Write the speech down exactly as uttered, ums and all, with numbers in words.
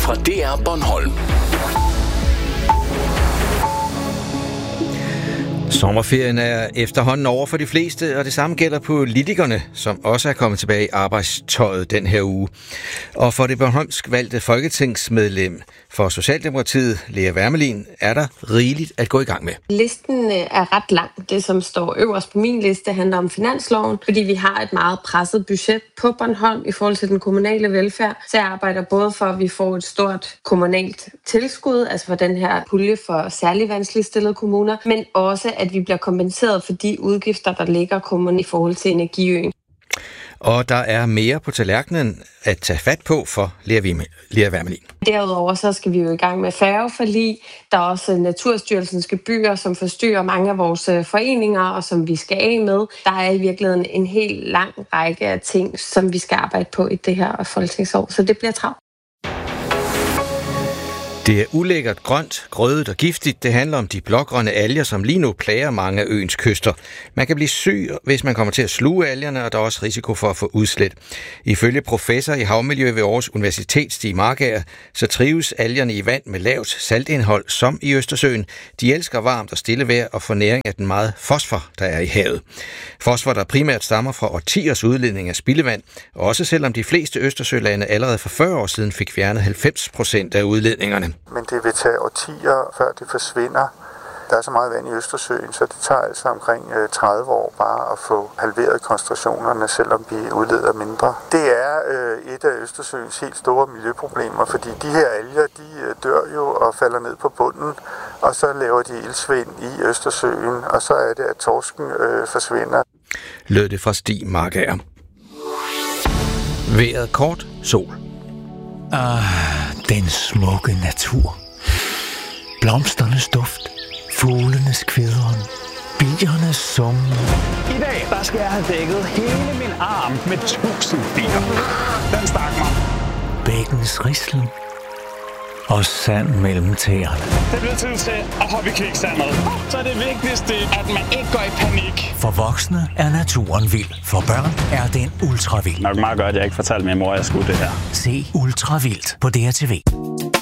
fra D R Bornholm. Sommerferien er efterhånden over for de fleste, og det samme gælder politikerne, som også er kommet tilbage i arbejdstøjet den her uge. Og for det bornholmsk valgte folketingsmedlem for Socialdemokratiet, Lea Wermelin, er der rigeligt at gå i gang med. Listen er ret lang. Det, som står øverst på min liste, handler om finansloven, fordi vi har et meget presset budget på Bornholm i forhold til den kommunale velfærd. Så jeg arbejder både for, at vi får et stort kommunalt tilskud, altså for den her pulje for særligt vanskeligt stillede kommuner, men også at vi bliver kompenseret for de udgifter, der ligger kommunen i forhold til energiøen. Og der er mere på tallerkenen at tage fat på for Lea Wermelin. Derudover så skal vi jo i gang med færgeforlig. Der er også Naturstyrelsens gebyrer, som forstyrrer mange af vores foreninger, og som vi skal af med. Der er i virkeligheden en helt lang række af ting, som vi skal arbejde på i det her folketingsår, så det bliver travlt. Det er ulækkert, grønt, grødet og giftigt. Det handler om de blågrønne alger, som lige nu plager mange af øens kyster. Man kan blive syg, hvis man kommer til at sluge algerne, og der er også risiko for at få udslæt. Ifølge professor i havmiljø ved Aarhus Universitet, Stig Markager, så trives algerne i vand med lavt saltindhold, som i Østersøen. De elsker varmt og stille vejr og får næring af den meget fosfor, der er i havet. Fosfor, der primært stammer fra årtiers udledning af spildevand, også selvom de fleste Østersølande allerede for fyrre år siden fik fjernet halvfems procent af udledningerne. Men det vil tage årtier, før det forsvinder. Der er så meget vand i Østersøen, så det tager altså omkring tredive år bare at få halveret koncentrationerne, selvom vi udleder mindre. Det er øh, et af Østersøens helt store miljøproblemer, fordi de her alger, de dør jo og falder ned på bunden, og så laver de iltsvind i Østersøen, og så er det, at torsken øh, forsvinder. Lød det fra Stig Markager. Vejret kort, sol. Ah, den smukke natur. Blomsternes duft, fuglenes kvidren, biernes summen. I dag, der skal jeg have dækket hele min arm med tusind bier. Den stak mig. Bækkens rislen og sand mellem tæerne. Det bliver tid til at hoppe i kviksandet. Så er det vigtigste, at man ikke går i panik. For voksne er naturen vild. For børn er den ultravild. Nok meget godt, at jeg ikke fortalte min mor, at jeg skulle det her. Se Ultravildt på D R T V.